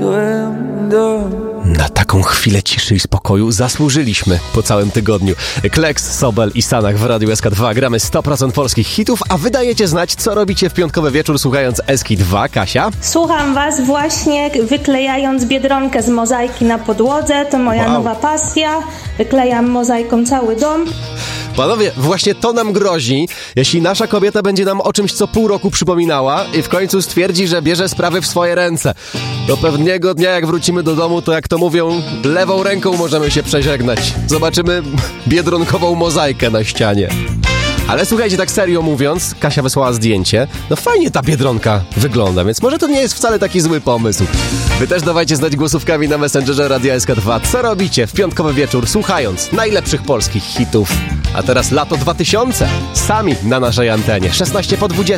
Na taką chwilę ciszy i spokoju zasłużyliśmy po całym tygodniu. Kleks, Sobel i Sanach w Radiu SK2 gramy 100% polskich hitów, a wy dajecie znać, co robicie w piątkowy wieczór słuchając SK2. Kasia? Słucham was właśnie wyklejając biedronkę z mozaiki na podłodze. To moja nowa pasja. Wyklejam mozaiką cały dom. Panowie, właśnie to nam grozi, jeśli nasza kobieta będzie nam o czymś co pół roku przypominała i w końcu stwierdzi, że bierze sprawy w swoje ręce. Do pewnego dnia, jak wrócimy do domu, to jak to mówią, lewą ręką możemy się przeżegnać. Zobaczymy biedronkową mozaikę na ścianie. Ale słuchajcie, tak serio mówiąc, Kasia wysłała zdjęcie. No fajnie ta biedronka wygląda, więc może to nie jest wcale taki zły pomysł. Wy też dawajcie znać głosówkami na Messengerze Radia SK2. Co robicie w piątkowy wieczór, słuchając najlepszych polskich hitów? A teraz lato 2000. Sami na naszej antenie. 16 po 20.